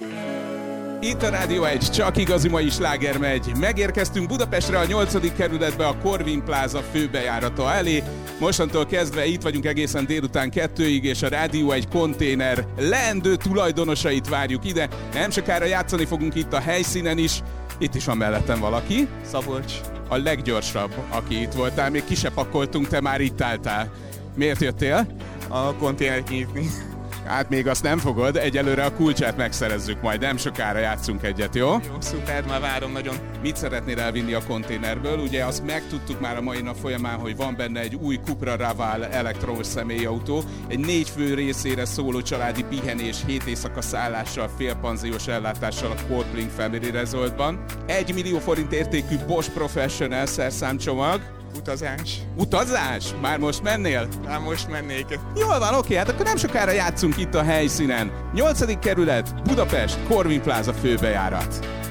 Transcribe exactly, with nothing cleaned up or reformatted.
Itt a Rádió egy, csak igazi mai sláger megy. Megérkeztünk Budapestre, a nyolcadik kerületbe, a Corvin Plaza főbejárata elé. Mostantól kezdve itt vagyunk egészen délután kettőig, és a Rádió egy konténer leendő tulajdonosait várjuk ide. Nem sokára játszani fogunk itt a helyszínen is. Itt is van mellettem valaki. Szabolcs. A leggyorsabb, aki itt voltál. Még ki se pakoltunk, te már itt álltál. Miért jöttél? A konténert nyitni. Hát még azt nem fogod, egyelőre a kulcsát megszerezzük, majd nem sokára játszunk egyet, jó? Jó, szuper, már várom nagyon. Mit szeretnél elvinni a konténerből? Ugye azt megtudtuk már a mai nap folyamán, hogy van benne egy új Cupra Raval elektromos személyautó, egy négy fő részére szóló családi pihenés, hét éjszaka szállással, félpanziós ellátással a Coldplay Family Resortban, egy millió forint értékű Bosch Professional szerszámcsomag. Utazás. Utazás? Már most mennél? Már most mennék. Jól van, oké, hát akkor nem sokára játszunk itt a helyszínen. nyolcadik kerület, Budapest, Corvin Plaza főbejárat.